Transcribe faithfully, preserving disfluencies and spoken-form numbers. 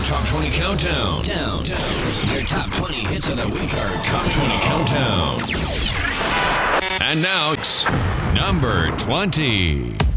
Top twenty Countdown. Down, down. Your top twenty hits of the week are Top twenty Countdown. And now, it's number twenty.